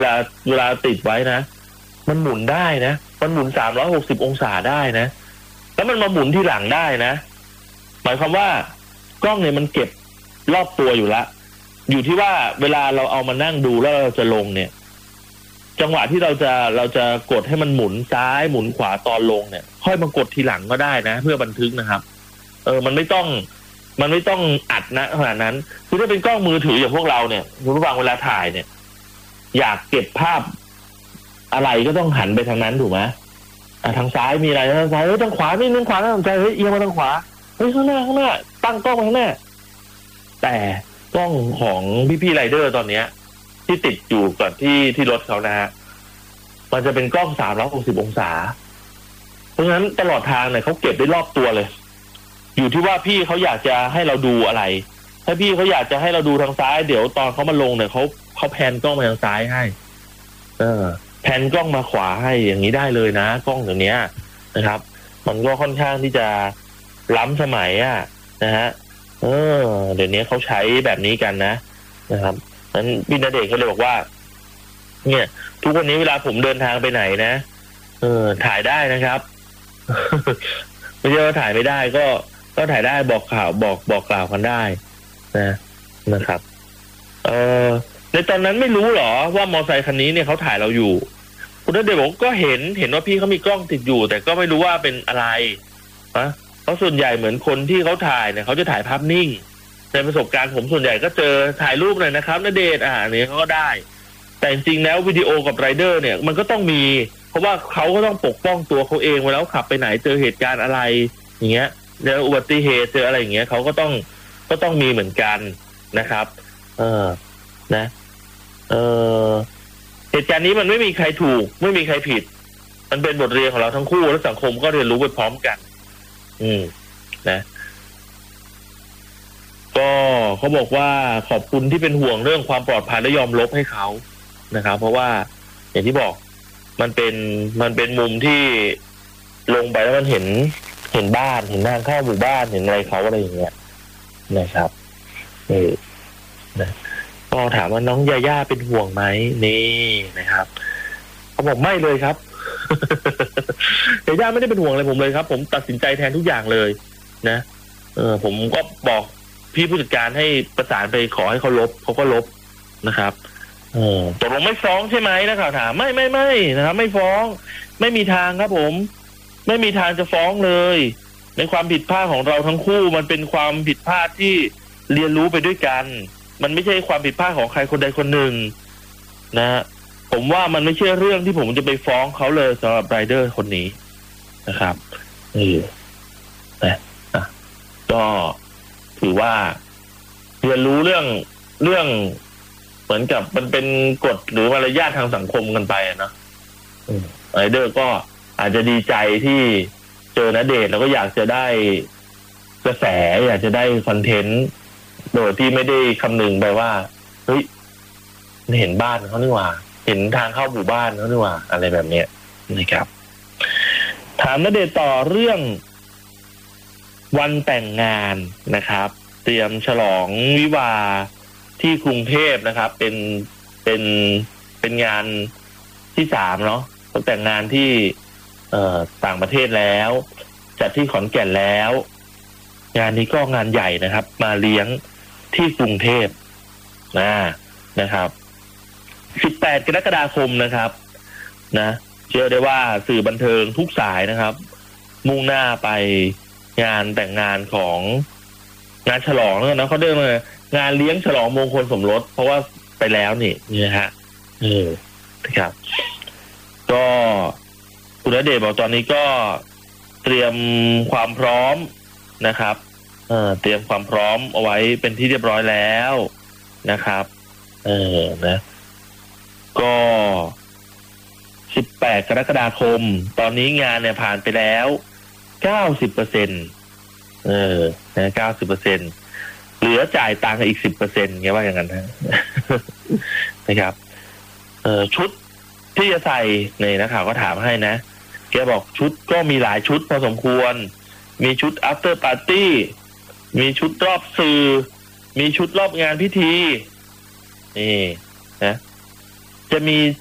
เวลาติดไว้นะมันหมุนได้นะมันหมุน360องศาได้นะแล้วมันมาหมุนที่หลังได้นะหมายความว่ากล้องเนี่ยมันเก็บรอบตัวอยู่ละอยู่ที่ว่าเวลาเราเอามานั่งดูแล้วเราจะลงเนี่ยจังหวะที่เราจะกดให้มันหมุนซ้ายหมุนขวาตอนลงเนี่ยค่อยมากดทีหลังก็ได้นะเพื่อบันทึกนะครับมันไม่ต้องอัดนะขนาดนั้นคือถ้าเป็นกล้องมือถืออย่างพวกเราเนี่ยคุณผู้ฟังเวลาถ่ายเนี่ยอยากเก็บภาพอะไรก็ต้องหันไปทางนั้นถูกไหมทางซ้ายมีอะไรทางซ้ายทางขวานี่ทางขวาทางซ้ายเอียงมาทางขวาข้างหน้าตั้งกล้องข้างหน้าแต่กล้องของพี่ไรเดอร์ตอนเนี้ยที่ติดอยู่กับที่รถเขานะฮะมันจะเป็นกล้อง360องศาเพราะฉะนั้นตลอดทางเนี่ยเขาเก็บได้รอบตัวเลยอยู่ที่ว่าพี่เขาอยากจะให้เราดูอะไรถ้าพี่เขาอยากจะให้เราดูทางซ้ายเดี๋ยวตอนเขามาลงเนี่ยเขาแพนกล้องมาทางซ้ายให้แพนกล้องมาขวาให้อย่างนี้ได้เลยนะกล้องตัวเนี้ยนะครับมันก็ค่อนข้างที่จะล้ำสมัยนะฮะเดี๋ยวนี้เขาใช้แบบนี้กันนะครับนั้นพี่ณเดชน์เขาเลยบอกว่าเนี่ยทุกวันนี้เวลาผมเดินทางไปไหนนะถ่ายได้นะครับ ไม่ใช่ว่าถ่ายไม่ได้ก็ถ่ายได้บอกข่าวบอกกล่าวกันได้นะครับในตอนนั้นไม่รู้หรอว่ามอเตอร์ไซค์คันนี้เนี่ยเขาถ่ายเราอยู่คุณณเดชน์บอกก็เห็นว่าพี่เขามีกล้องติดอยู่แต่ก็ไม่รู้ว่าเป็นอะไรนะเพราะส่วนใหญ่เหมือนคนที่เขาถ่ายเนี่ยเขาจะถ่ายภาพนิ่งในประสบการณ์ผมส่วนใหญ่ก็เจอถ่ายรูปหน่อยนะครับณเดชน์เนี่ยเขาก็ได้แต่จริงๆแล้ววิดีโอกับไรเดอร์เนี่ยมันก็ต้องมีเพราะว่าเขาก็ต้องปกป้องตัวเขาเองเวลาขับไปไหนเจอเหตุการณ์อะไรอย่างเงี้ยเจออุบัติเหตุเจออะไรอย่างเงี้ยเขาก็ต้องมีเหมือนกันนะครับเหตุการณ์นี้มันไม่มีใครถูกไม่มีใครผิดมันเป็นบทเรียนของเราทั้งคู่และสังคมก็เรียนรู้ไปพร้อมกันนะก็เขาบอกว่าขอบคุณที่เป็นห่วงเรื่องความปลอดภัยและยอมลบให้เขานะครับเพราะว่าอย่างที่บอกมันเป็นมุมที่ลงไปแล้วมันเห็นบ้านเห็นทางเข้าหมู่บ้านเห็นอะไรเขาอะไรอย่างเงี้ยนะครับก็ถามว่าน้องยาย่าเป็นห่วงไหมนี่นะครับเขาบอกไม่เลยครับ ยาย่าไม่ได้เป็นห่วงอะไรผมเลยครับผมตัดสินใจแทนทุกอย่างเลยนะผมก็บอกพี่ผู้จัดการให้ประสานไปขอให้เขาลบเขาก็ลบนะครับตกลงไม่ฟ้องใช่ไหมนะข่าวถามไม่นะครับไม่ฟ้องไม่มีทางครับผมไม่มีทางจะฟ้องเลยในความผิดพลาดของเราทั้งคู่มันเป็นความผิดพลาดที่เรียนรู้ไปด้วยกันมันไม่ใช่ความผิดพลาดของใครคนใดคนหนึ่งนะผมว่ามันไม่ใช่เรื่องที่ผมจะไปฟ้องเขาเลยสำหรับไรเดอร์คนนี้นะครับก็ถือว่าเรียนรู้เรื่องเหมือนกับมันเป็นกฎหรือมารยาททางสังคมกันไปนะไรเดอร์ก็อาจจะดีใจที่เจอณเดชน์แล้วก็อยากจะได้กระแสอยากจะได้คอนเทนต์โดยที่ไม่ได้คำนึงไปว่าเฮ้ยเห็นบ้านเขานี่หว่าเห็นทางเข้าหมู่บ้านเขานี่หว่าอะไรแบบนี้นะครับถามณเดชน์ต่อเรื่องวันแต่งงานนะครับเตรียมฉลองวิวาห์ที่กรุงเทพนะครับเป็นงานที่3เนาะเขาแต่งงานที่ต่างประเทศแล้วจัดที่ขอนแก่นแล้วงานนี้ก็งานใหญ่นะครับมาเลี้ยงที่กรุงเทพนะครับ18กรกฎาคมนะครับเชื่อได้ว่าสื่อบันเทิงทุกสายนะครับมุ่งหน้าไปงานแต่งงานของงานฉลองนะเขาเรียกว่างานเลี้ยงฉลองมงคลสมรสเพราะว่าไปแล้วนี่ฮะนะครับก็คุณณเดชน์บอกตอนนี้ก็เตรียมความพร้อมนะครับเตรียมความพร้อมเอาไว้เป็นที่เรียบร้อยแล้วนะครับนะก็18กรกฎาคมตอนนี้งานเนี่ยผ่านไปแล้ว 90%นะ 90%เหลือจ่ายตังค์อีก 10% เงี้ยว่าอย่างนั้นนะครับชุดที่จะใส่ในนักข่าวก็ถามให้นะแกบอกชุดก็มีหลายชุดพอสมควรมีชุด after party มีชุดรอบสื่อมีชุดรอบงานพิธีนี่นะจะมี